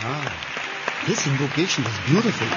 This invocation is beautiful.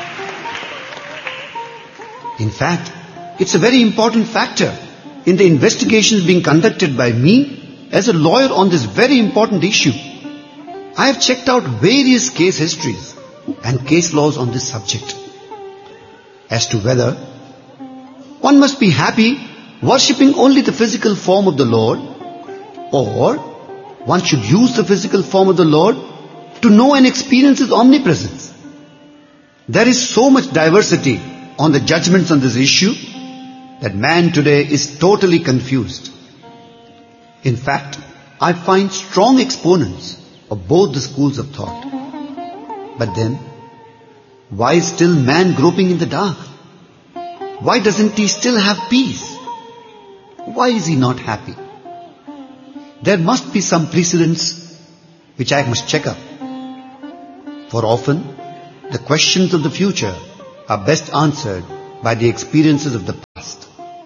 In fact, it's a very important factor in the investigations being conducted by me as a lawyer on this very important issue. I have checked out various case histories and case laws on this subject as to whether one must be happy worshipping only the physical form of the Lord, or one should use the physical form of the Lord to know and experience His omnipresence. There is so much diversity on the judgments on this issue that man today is totally confused. In fact, I find strong exponents of both the schools of thought. But then, why is still man groping in the dark? Why doesn't he still have peace? Why is he not happy? There must be some precedents which I must check up. For often, the questions of the future are best answered by the experiences of the past.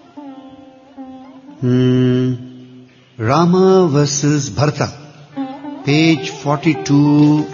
Rama versus Bharata, page 42,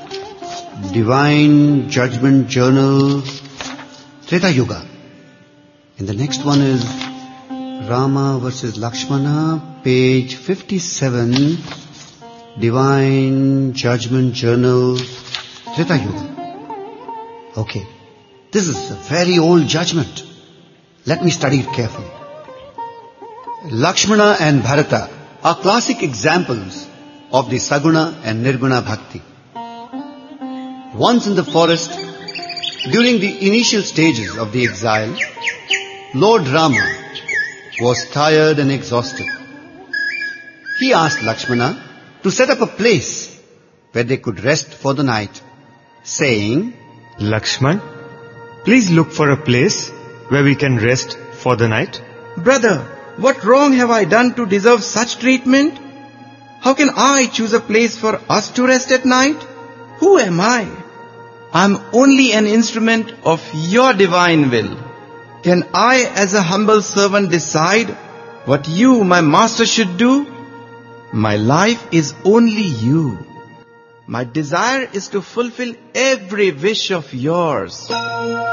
Divine Judgment Journal, Treta Yuga. And the next one is Rama versus Lakshmana, page 57, Divine Judgment Journal, Treta Yuga. Okay, this is a very old judgment. Let me study it carefully. Lakshmana and Bharata are classic examples of the Saguna and Nirguna Bhakti. Once in the forest, during the initial stages of the exile, Lord Rama was tired and exhausted. He asked Lakshmana to set up a place where they could rest for the night, saying, Lakshman, please look for a place where we can rest for the night. Brother, what wrong have I done to deserve such treatment? How can I choose a place for us to rest at night? Who am I? I am only an instrument of your divine will. Can I as a humble servant decide what you, my master, should do? My life is only you. My desire is to fulfill every wish of yours.